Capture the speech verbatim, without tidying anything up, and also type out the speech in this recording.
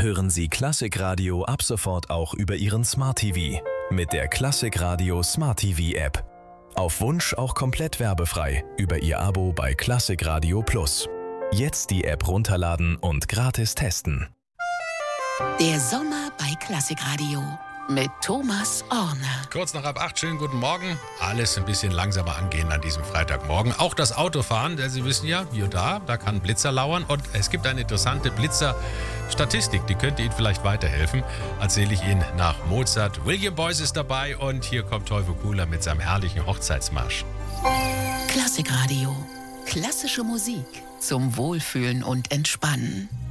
hören Sie Klassikradio ab sofort auch über Ihren Smart T V mit der Klassikradio Smart T V App. Auf Wunsch auch komplett werbefrei über Ihr Abo bei Klassikradio Plus. Jetzt die App runterladen und gratis testen. Der Sommer bei Klassikradio mit Thomas Orne. Kurz nach halb acht, schönen guten Morgen. Alles ein bisschen langsamer angehen an diesem Freitagmorgen. Auch das Autofahren, denn Sie wissen ja, hier und da, da kann ein Blitzer lauern. Und es gibt eine interessante Blitzer-Statistik, die könnte Ihnen vielleicht weiterhelfen. Erzähle ich Ihnen nach Mozart. William Boyce ist dabei und hier kommt Teufel Cooler mit seinem herrlichen Hochzeitsmarsch. Klassikradio. Klassische Musik zum Wohlfühlen und Entspannen.